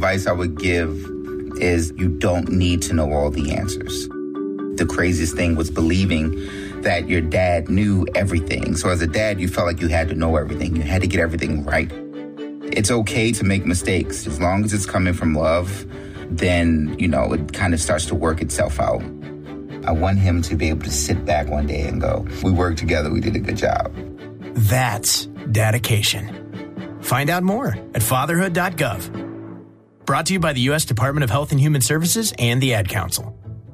advice I would give is you don't need to know all the answers. The craziest thing was believing that your dad knew everything. So as a dad, you felt like you had to know everything. You had to get everything right. It's okay to make mistakes. As long as it's coming from love, then, it kind of starts to work itself out. I want him to be able to sit back one day and go, we worked together, we did a good job. That's dedication. Find out more at fatherhood.gov. Brought to you by the U.S. Department of Health and Human Services and the Ad Council.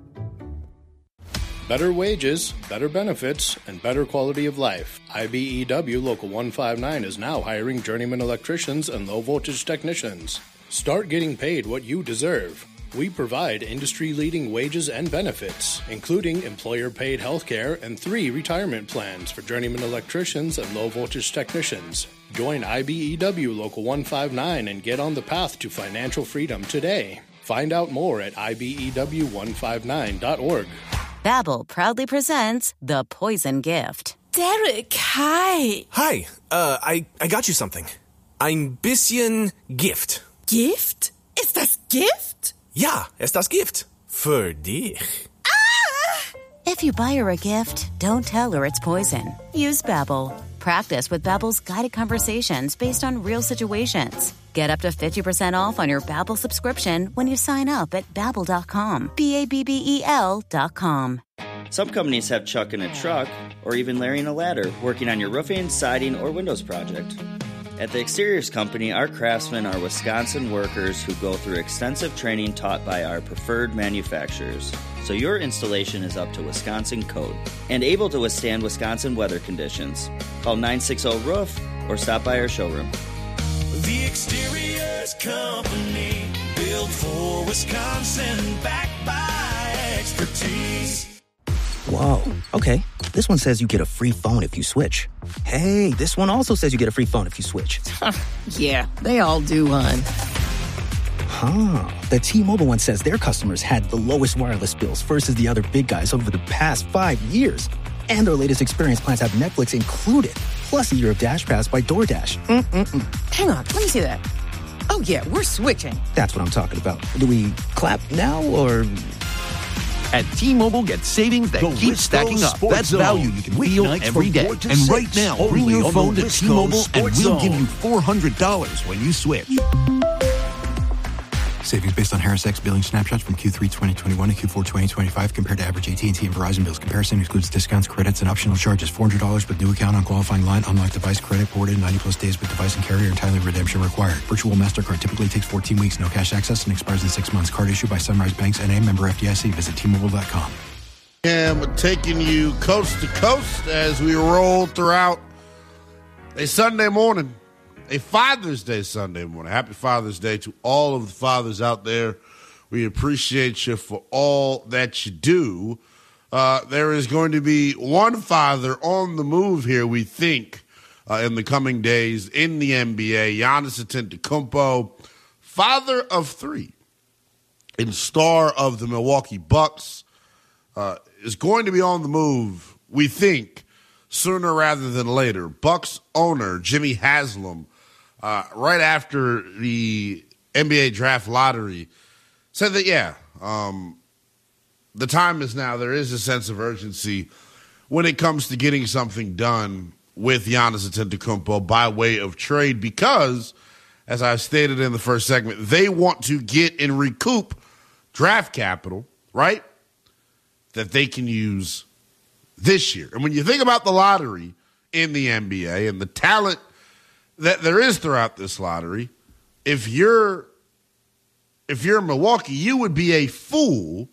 Better wages, better benefits, and better quality of life. IBEW Local 159 is now hiring journeyman electricians and low-voltage technicians. Start getting paid what you deserve. We provide industry-leading wages and benefits, including employer-paid health care and 3 retirement plans for journeyman electricians and low-voltage technicians. Join IBEW Local 159 and get on the path to financial freedom today. Find out more at IBEW159.org. Babbel proudly presents The Poison Gift. Derek, hi. Hi, I got you something. Ein bisschen Gift. Gift? Ist das Gift? Ja, ist das Gift. Für dich. Ah! If you buy her a gift, don't tell her it's poison. Use Babbel. Practice with Babbel's guided conversations based on real situations. Get up to 50% off on your Babbel subscription when you sign up at Babbel.com. Babbel.com. Some companies have Chuck in a truck, or even Larry in a ladder, working on your roofing, siding, or windows project. At the Exteriors Company, our craftsmen are Wisconsin workers who go through extensive training taught by our preferred manufacturers, so your installation is up to Wisconsin code and able to withstand Wisconsin weather conditions. Call 960-ROOF or stop by our showroom. The Exteriors Company, built for Wisconsin, backed by expertise. Whoa, okay. This one says you get a free phone if you switch. Hey, this one also says you get a free phone if you switch. Yeah, they all do, hon. Huh. The T-Mobile one says their customers had the lowest wireless bills versus the other big guys over the past 5 years. And their latest experience plans have Netflix included, plus a year of Dash Pass by DoorDash. Hang on, let me see that. Oh, yeah, we're switching. That's what I'm talking about. Do we clap now, or... At T-Mobile, get savings that keep stacking up. That's value you can feel every day. And right now, bring your phone to T-Mobile and we'll give you $400 when you switch. Savings based on Harris X billing snapshots from Q3 2021 to Q4 2025 compared to average AT&T and Verizon bills. Comparison excludes discounts, credits, and optional charges. $400 with new account on qualifying line. Unlock device credit ported 90-plus days with device and carrier and timely redemption required. Virtual MasterCard typically takes 14 weeks. No cash access and expires in 6 months. Card issued by Sunrise Banks N.A. member FDIC. Visit T-Mobile.com. I'm taking you coast to coast as we roll throughout a Sunday morning. A Father's Day Sunday morning. Happy Father's Day to all of the fathers out there. We appreciate you for all that you do. There is going to be one father on the move here, we think, in the coming days in the NBA. Giannis Antetokounmpo, father of 3 and star of the Milwaukee Bucks, is going to be on the move, we think, sooner rather than later. Bucks owner Jimmy Haslam, right after the NBA draft lottery, said that, the time is now. There is a sense of urgency when it comes to getting something done with Giannis Antetokounmpo by way of trade because, as I stated in the first segment, they want to get and recoup draft capital, right, that they can use this year. And when you think about the lottery in the NBA and the talent that there is throughout this lottery, if you're Milwaukee, you would be a fool,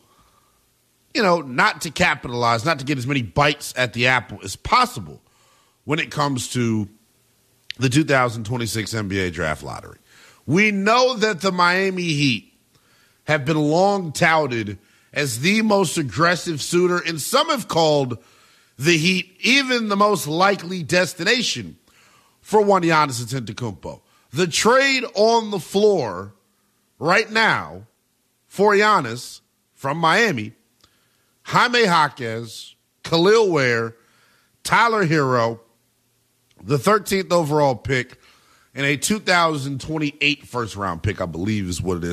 not to capitalize, not to get as many bites at the apple as possible when it comes to the 2026 NBA draft lottery. We know that the Miami Heat have been long touted as the most aggressive suitor, and some have called the Heat even the most likely destination for one Giannis Antetokounmpo. The trade on the floor right now for Giannis from Miami, Jaime Jaquez, Khalil Ware, Tyler Hero, the 13th overall pick, and a 2028 first-round pick, I believe is what it is.